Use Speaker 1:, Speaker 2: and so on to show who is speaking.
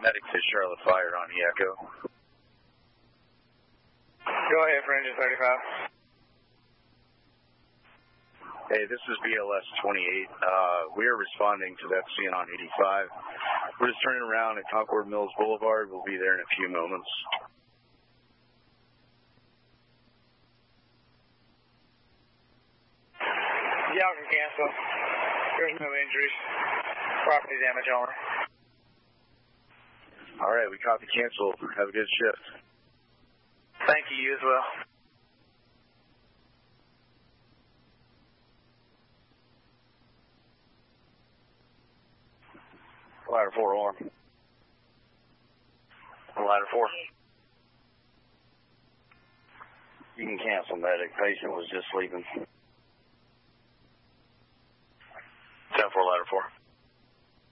Speaker 1: medic to Charlotte Fire on the Echo.
Speaker 2: Go ahead for engine 35.
Speaker 1: Hey, this is BLS 28. We are responding to that scene on 85. We're just turning around at Concord Mills Boulevard. We'll be there in a few moments.
Speaker 2: Y'all can cancel. There's no injuries. Property damage only.
Speaker 1: All right, we copy cancel. Have a good shift.
Speaker 2: Thank you, you as well.
Speaker 1: Ladder 4 alarm. Ladder 4. You can cancel, medic. Patient was just sleeping. 10-4, ladder 4.